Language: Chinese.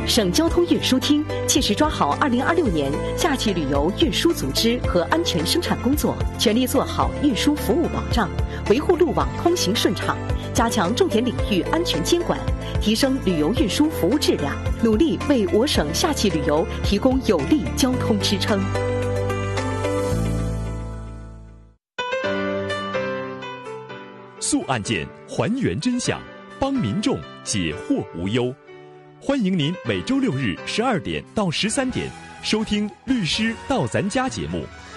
省交通运输厅切实抓好2026年夏季旅游运输组织和安全生产工作，全力做好运输服务保障，维护路网通行顺畅，加强重点领域安全监管，提升旅游运输服务质量，努力为我省夏季旅游提供有力交通支撑。 诉案件，还原真相，帮民众解惑无忧。欢迎您每周6日12点到13点收听《律师到咱家》节目，